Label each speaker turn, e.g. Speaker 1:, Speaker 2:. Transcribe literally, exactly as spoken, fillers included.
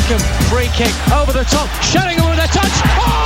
Speaker 1: Beckham, free kick, over the top, Sheringham with a touch, oh!